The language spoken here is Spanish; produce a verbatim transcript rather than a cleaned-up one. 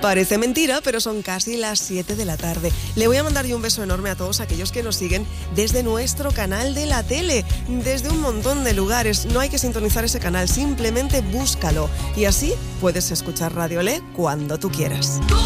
Parece mentira, pero son casi las siete de la tarde. Le voy a mandar yo un beso enorme a todos aquellos que nos siguen desde nuestro canal de la tele, desde un montón de lugares. No hay que sintonizar ese canal, simplemente búscalo. Y así puedes escuchar Radio Olé cuando tú quieras.